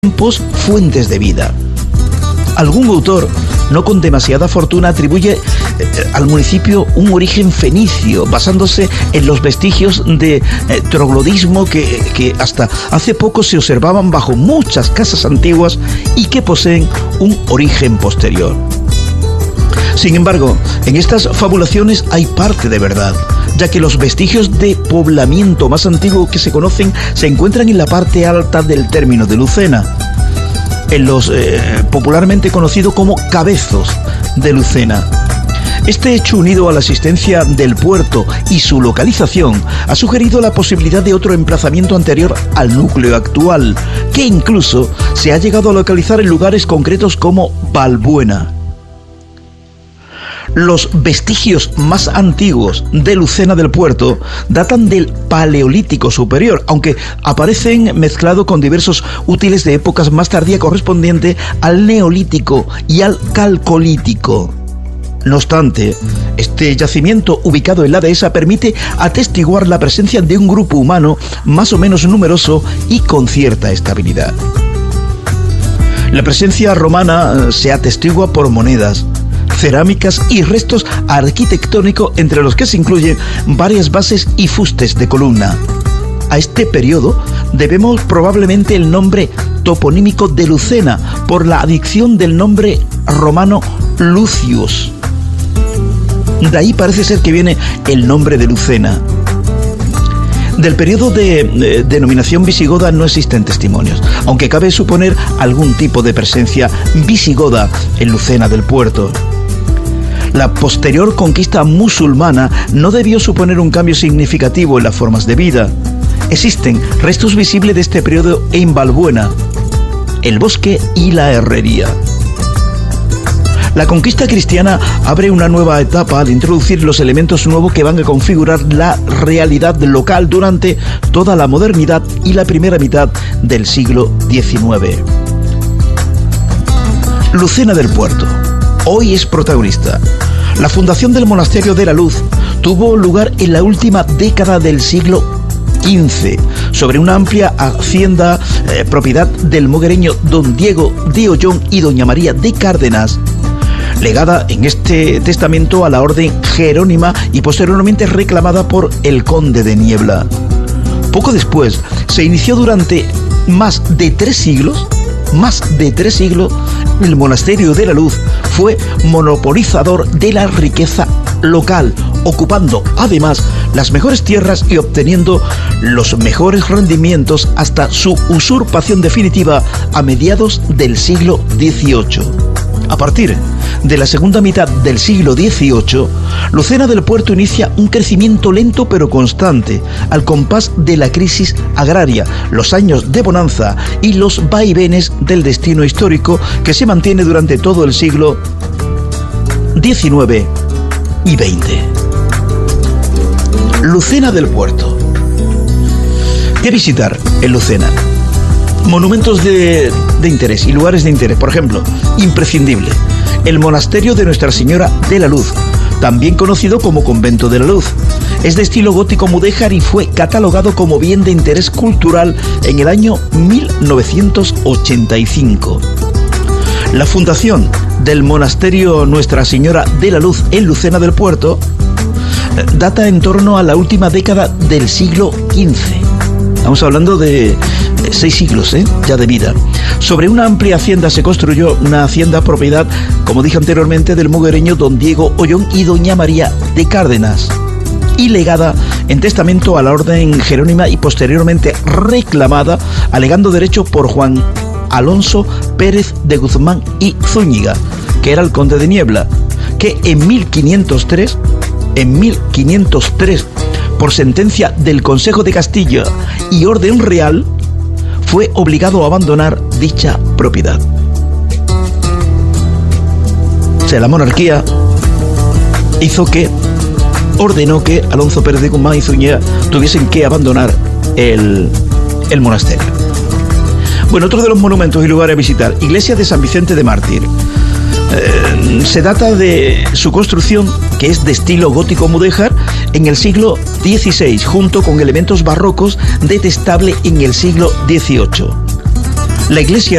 tiempos fuentes de vida. Algún autor, no con demasiada fortuna, atribuye al municipio un origen fenicio, basándose en los vestigios de troglodismo que hasta hace poco se observaban bajo muchas casas antiguas y que poseen un origen posterior. Sin embargo, en estas fabulaciones hay parte de verdad, ya que los vestigios de poblamiento más antiguo que se conocen se encuentran en la parte alta del término de Lucena, en los popularmente conocido como Cabezos de Lucena. Este hecho, unido a la existencia del puerto y su localización, ha sugerido la posibilidad de otro emplazamiento anterior al núcleo actual, que incluso se ha llegado a localizar en lugares concretos como Valbuena. Los vestigios más antiguos de Lucena del Puerto datan del Paleolítico Superior, aunque aparecen mezclados con diversos útiles de épocas más tardías correspondientes al Neolítico y al Calcolítico. No obstante, este yacimiento ubicado en la dehesa permite atestiguar la presencia de un grupo humano más o menos numeroso y con cierta estabilidad. La presencia romana se atestigua por monedas, cerámicas y restos arquitectónicos, entre los que se incluyen varias bases y fustes de columna. A este periodo debemos probablemente el nombre toponímico de Lucena por la adición del nombre romano Lucius. De ahí parece ser que viene el nombre de Lucena. Del periodo de denominación visigoda no existen testimonios, aunque cabe suponer algún tipo de presencia visigoda en Lucena del Puerto. La posterior conquista musulmana no debió suponer un cambio significativo en las formas de vida. Existen restos visibles de este periodo en Valbuena, el bosque y la herrería. La conquista cristiana abre una nueva etapa al introducir los elementos nuevos que van a configurar la realidad local durante toda la modernidad y la primera mitad del siglo XIX. Lucena del Puerto hoy es protagonista. La fundación del Monasterio de la Luz tuvo lugar en la última década del siglo XV, sobre una amplia hacienda propiedad del moguereño don Diego de Ollón y doña María de Cárdenas, legada en este testamento a la orden jerónima y posteriormente reclamada por el conde de Niebla. Poco después se inició durante más de 3 siglos, el Monasterio de la Luz fue monopolizador de la riqueza local, ocupando además las mejores tierras y obteniendo los mejores rendimientos hasta su usurpación definitiva a mediados del siglo XVIII. A partir de la segunda mitad del siglo XVIII, Lucena del Puerto inicia un crecimiento lento pero constante, al compás de la crisis agraria, los años de bonanza y los vaivenes del destino histórico que se mantiene durante todo el siglo XIX y XX. Lucena del Puerto. ¿Qué visitar en Lucena? Monumentos de interés y lugares de interés. Por ejemplo, imprescindible, el Monasterio de Nuestra Señora de la Luz, también conocido como Convento de la Luz. Es de estilo gótico mudéjar y fue catalogado como bien de interés cultural en el año 1985. La fundación del Monasterio Nuestra Señora de la Luz en Lucena del Puerto data en torno a la última década del siglo XV. Estamos hablando de 6 siglos ya de vida. Sobre una amplia hacienda se construyó una hacienda propiedad, como dije anteriormente, del moguereño don Diego Ollón y doña María de Cárdenas, y legada en testamento a la orden jerónima y posteriormente reclamada, alegando derecho por Juan Alonso Pérez de Guzmán y Zúñiga, que era el conde de Niebla, que en 1503, por sentencia del Consejo de Castilla y orden real, fue obligado a abandonar dicha propiedad. O sea, la monarquía ordenó que Alonso Pérez de Guzmán y Zúñiga tuviesen que abandonar el monasterio. Bueno, otro de los monumentos y lugares a visitar, iglesia de San Vicente de Mártir. Se data de su construcción, que es de estilo gótico mudéjar, en el siglo XVI, junto con elementos barrocos detestables en el siglo XVIII. La iglesia